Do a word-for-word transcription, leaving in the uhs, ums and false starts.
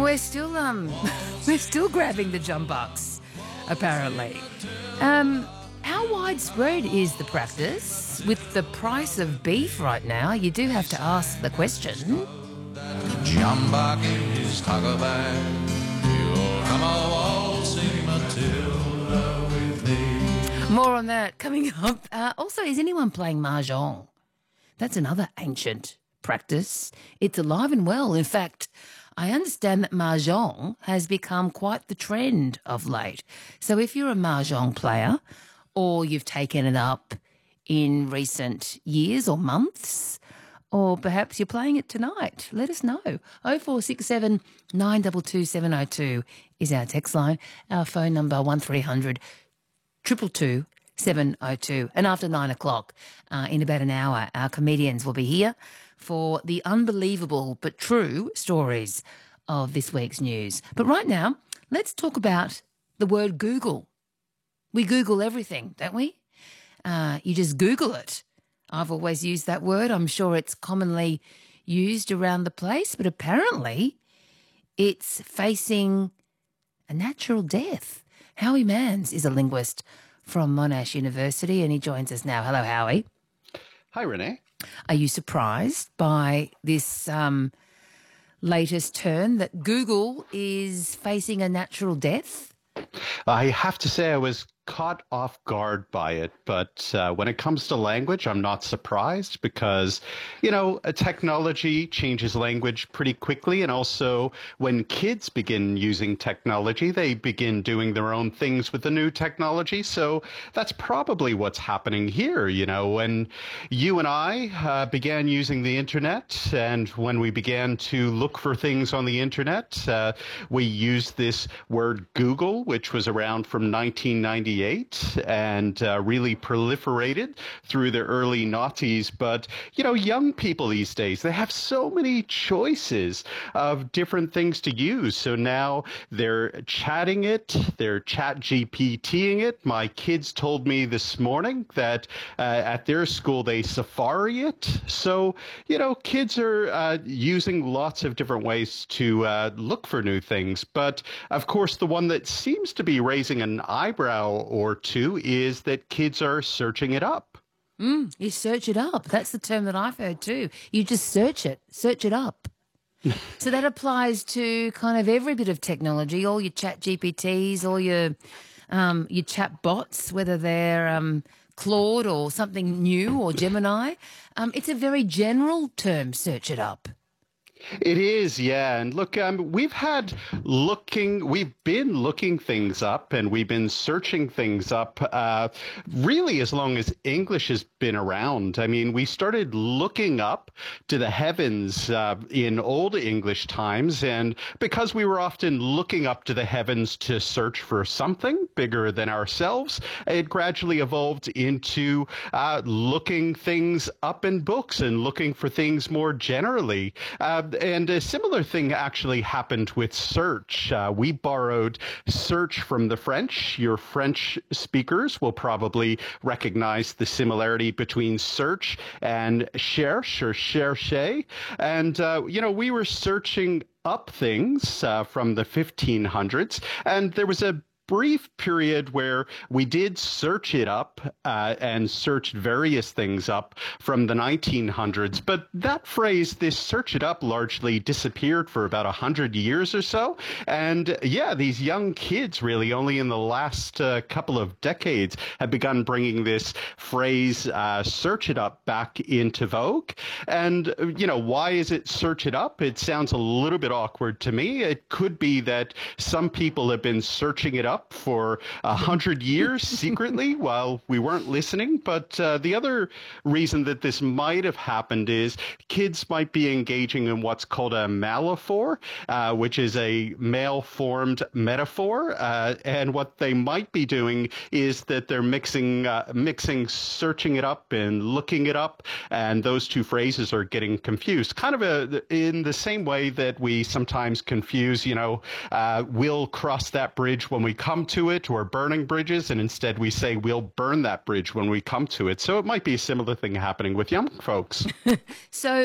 we're still um we're still grabbing the jumbucks, apparently. Um, how widespread is the practice? With the price of beef right now, you do have to ask the question. Jumbuck in his taco bag. You'll come a waltzing Matilda with me. More on that coming up. Uh, also, is anyone playing mahjong? That's another ancient practice. It's alive and well. In fact, I understand that mahjong has become quite the trend of late. So if you're a mahjong player or you've taken it up in recent years or months, or perhaps you're playing it tonight, let us know. oh four six seven, nine two two, seven oh two is our text line. Our phone number one three hundred, two two two, seven oh two. And after nine o'clock, uh, in about an hour, our comedians will be here for the unbelievable but true stories of this week's news. But right now, let's talk about the word Google. We Google everything, don't we? Uh, you just Google it. I've always used that word. I'm sure it's commonly used around the place, but apparently it's facing a natural death. Howie Manns is a linguist from Monash University, and he joins us now. Hello, Howie. Hi, Renee. Are you surprised by this um, latest turn that Google is facing a natural death? I have to say I was caught off guard by it, but uh, when it comes to language, I'm not surprised because, you know, a technology changes language pretty quickly. And also when kids begin using technology, they begin doing their own things with the new technology. So that's probably what's happening here. You know, when you and I uh, began using the internet and when we began to look for things on the internet, uh, we used this word Google, which was around from nineteen ninety-eight and uh, really proliferated through the early noughties. But, you know, young people these days, they have so many choices of different things to use. So now they're chatting it, they're chat GPTing it. My kids told me this morning that uh, at their school they Safari it. So, you know, kids are uh, using lots of different ways to uh, look for new things. But, of course, the one that seems to be raising an eyebrow or two is that kids are searching it up. Mm, you search it up. That's the term that I've heard too. You just search it, search it up. So that applies to kind of every bit of technology, all your chat G P Ts, all your um, your chat bots, whether they're um, Claude or something new or Gemini. Um, it's a very general term, search it up. It is, yeah. And look, um, we've had looking, we've been looking things up and we've been searching things up uh, really as long as English has been around. I mean, we started looking up to the heavens uh, in Old English times. And because we were often looking up to the heavens to search for something bigger than ourselves, it gradually evolved into uh, looking things up in books and looking for things more generally. Uh, And a similar thing actually happened with search. Uh, we borrowed search from the French. Your French speakers will probably recognize the similarity between search and cherche or chercher. And, uh, you know, we were searching up things uh, from the fifteen hundreds, and there was a brief period where we did search it up uh, and searched various things up from the nineteen hundreds. But that phrase, this search it up, largely disappeared for about one hundred years or so. And yeah, these young kids really only in the last uh, couple of decades have begun bringing this phrase, uh, search it up, back into vogue. And, you know, why is it search it up? It sounds a little bit awkward to me. It could be that some people have been searching it up for a hundred years secretly while we weren't listening. But uh, the other reason that this might have happened is kids might be engaging in what's called a malaphor, uh, which is a male-formed metaphor. Uh, and what they might be doing is that they're mixing, uh, mixing searching it up and looking it up. And those two phrases are getting confused, kind of a, in the same way that we sometimes confuse, you know, uh, we'll cross that bridge when we come to it, or burning bridges, and instead we say we'll burn that bridge when we come to it. So it might be a similar thing happening with young folks. So